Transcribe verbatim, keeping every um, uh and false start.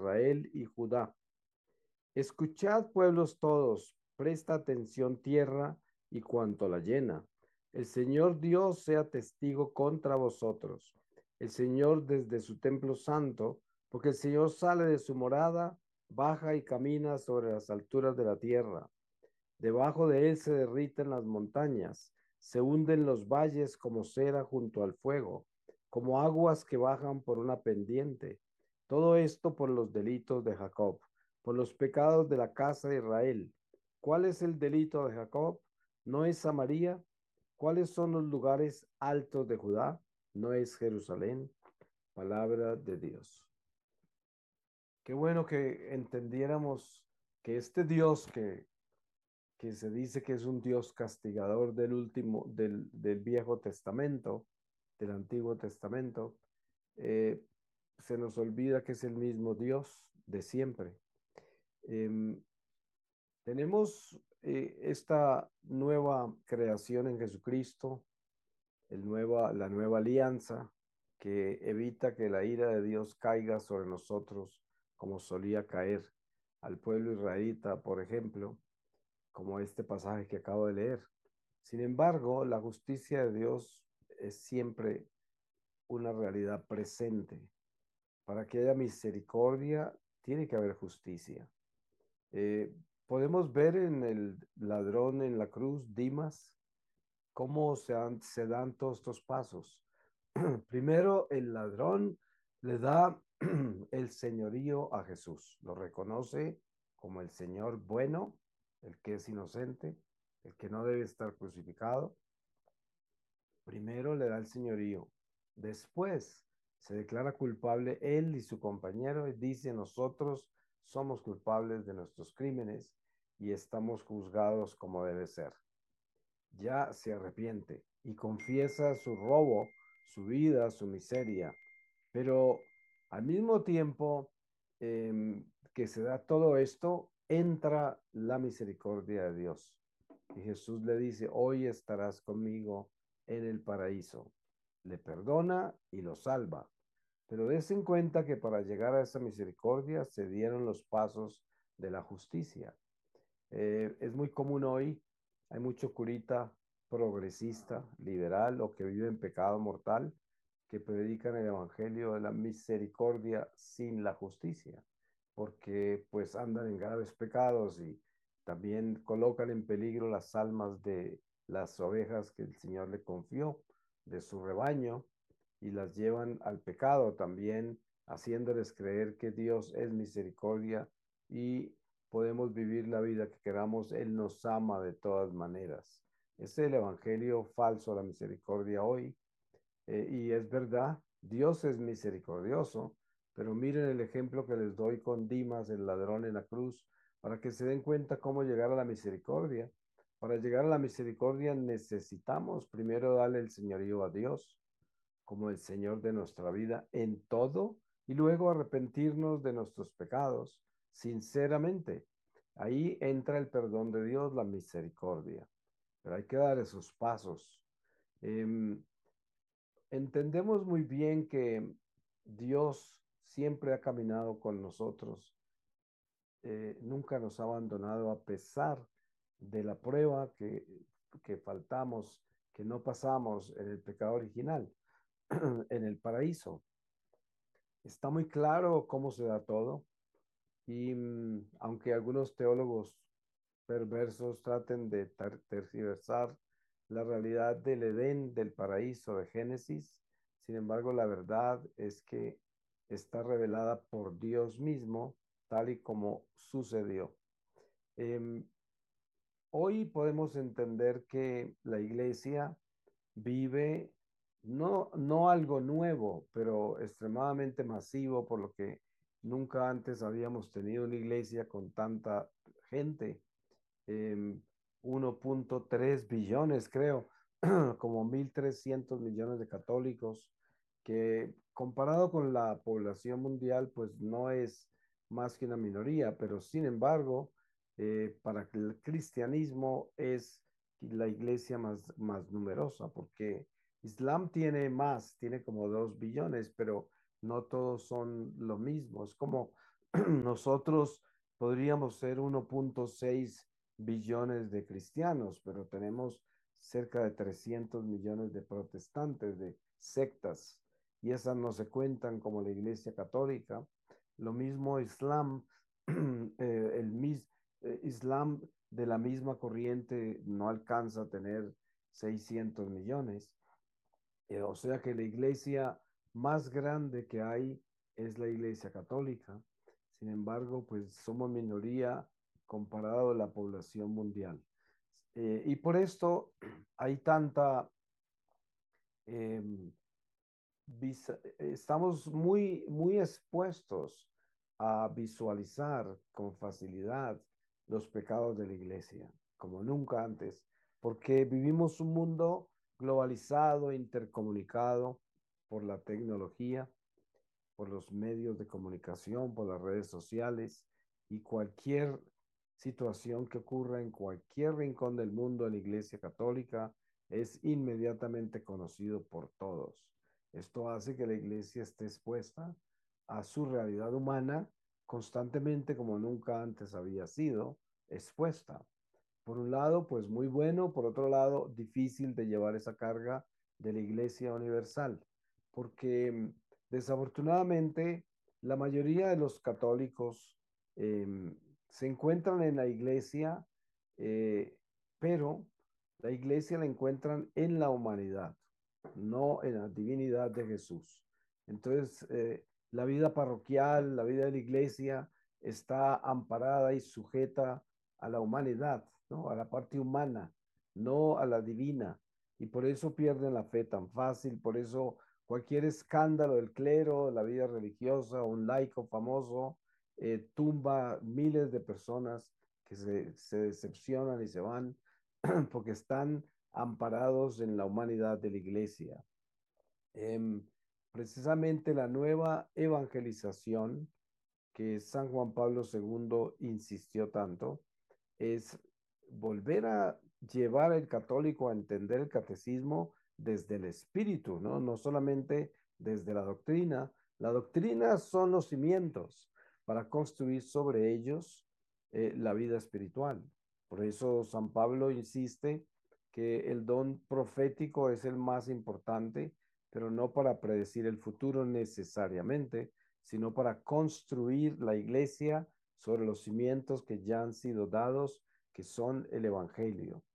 Israel y Judá. Escuchad, pueblos todos, presta atención tierra y cuanto la llena. El Señor Dios sea testigo contra vosotros. El Señor desde su templo santo, porque el Señor sale de su morada, baja y camina sobre las alturas de la tierra. Debajo de él se derriten las montañas, se hunden los valles como cera junto al fuego, como aguas que bajan por una pendiente. Todo esto por los delitos de Jacob, por los pecados de la casa de Israel. ¿Cuál es el delito de Jacob? ¿No es Samaria? ¿Cuáles son los lugares altos de Judá? ¿No es Jerusalén? Palabra de Dios. Qué bueno que entendiéramos que este Dios que que se dice que es un Dios castigador del último, del, del Viejo Testamento, del Antiguo Testamento, eh, se nos olvida que es el mismo Dios de siempre. Eh, tenemos eh, esta nueva creación en Jesucristo, el nueva, la nueva alianza que evita que la ira de Dios caiga sobre nosotros como solía caer al pueblo israelita, por ejemplo, como este pasaje que acabo de leer. Sin embargo, la justicia de Dios es siempre una realidad presente. Para que haya misericordia, tiene que haber justicia. Eh, podemos ver en el ladrón en la cruz, Dimas, cómo se, han, se dan todos estos pasos. Primero, el ladrón le da el señorío a Jesús, lo reconoce como el Señor bueno, el que es inocente, el que no debe estar crucificado. Primero le da el señorío, después se declara culpable él y su compañero y dice: nosotros somos culpables de nuestros crímenes y estamos juzgados como debe ser. Ya se arrepiente y confiesa su robo, su vida, su miseria, pero al mismo tiempo eh, que se da todo esto, entra la misericordia de Dios. Y Jesús le dice: hoy estarás conmigo en el paraíso. Le perdona y lo salva. Pero des en cuenta que para llegar a esa misericordia se dieron los pasos de la justicia. Eh, es muy común hoy, hay mucho curita progresista, liberal o que vive en pecado mortal, que predican el evangelio de la misericordia sin la justicia, porque pues andan en graves pecados y también colocan en peligro las almas de las ovejas que el Señor le confió, de su rebaño, y las llevan al pecado también, haciéndoles creer que Dios es misericordia y podemos vivir la vida que queramos. Él nos ama de todas maneras. Es el evangelio falso de la misericordia hoy. Eh, y es verdad, Dios es misericordioso, pero miren el ejemplo que les doy con Dimas, el ladrón en la cruz, para que se den cuenta cómo llegar a la misericordia. Para llegar a la misericordia necesitamos primero darle el señorío a Dios como el Señor de nuestra vida en todo y luego arrepentirnos de nuestros pecados sinceramente. Ahí entra el perdón de Dios, la misericordia, pero hay que dar esos pasos. Eh, entendemos muy bien que Dios siempre ha caminado con nosotros, eh, nunca nos ha abandonado a pesar de la prueba que, que faltamos, que no pasamos en el pecado original, en el paraíso. Está muy claro cómo se da todo y mm, aunque algunos teólogos perversos traten de ter tergiversar la realidad del Edén, del paraíso de Génesis, sin embargo la verdad es que está revelada por Dios mismo, tal y como sucedió. Eh, hoy podemos entender que la iglesia vive no, no algo nuevo, pero extremadamente masivo, por lo que nunca antes habíamos tenido una iglesia con tanta gente. Eh, uno punto tres billones, creo, como mil trescientos millones de católicos, que comparado con la población mundial, pues no es más que una minoría, pero sin embargo, eh, para el cristianismo es la iglesia más, más numerosa, porque Islam tiene más, tiene como dos billones, pero no todos son lo mismo. Es como nosotros podríamos ser uno punto seis billones de cristianos, pero tenemos cerca de trescientos millones de protestantes, de sectas, y esas no se cuentan como la Iglesia Católica. Lo mismo Islam, eh, el mis, eh, Islam de la misma corriente no alcanza a tener seiscientos millones. Eh, o sea que la iglesia más grande que hay es la Iglesia Católica. Sin embargo, pues somos minoría comparado a la población mundial. Eh, y por esto hay tanta, eh, visa- estamos muy, muy expuestos a visualizar con facilidad los pecados de la iglesia, como nunca antes, porque vivimos un mundo globalizado, intercomunicado por la tecnología, por los medios de comunicación, por las redes sociales, y cualquier situación que ocurra en cualquier rincón del mundo en la Iglesia Católica es inmediatamente conocido por todos. Esto hace que la Iglesia esté expuesta a su realidad humana constantemente como nunca antes había sido expuesta. Por un lado, pues muy bueno, por otro lado, difícil de llevar esa carga de la Iglesia Universal, porque mm, desafortunadamente la mayoría de los católicos eh, se encuentran en la Iglesia, eh, pero la Iglesia la encuentran en la humanidad, no en la divinidad de Jesús. Entonces, eh, la vida parroquial, la vida de la Iglesia está amparada y sujeta a la humanidad, ¿no? A la parte humana, no a la divina. Y por eso pierden la fe tan fácil, por eso cualquier escándalo del clero, la vida religiosa, un laico famoso, eh, tumba miles de personas que se, se decepcionan y se van porque están amparados en la humanidad de la iglesia. Em, Precisamente la nueva evangelización que San Juan Pablo segundo insistió tanto es volver a llevar al católico a entender el catecismo desde el espíritu, ¿no? No solamente desde la doctrina. La doctrina son los cimientos para construir sobre ellos eh, la vida espiritual. Por eso San Pablo insiste que el don profético es el más importante, pero no para predecir el futuro necesariamente, sino para construir la iglesia sobre los cimientos que ya han sido dados, que son el Evangelio.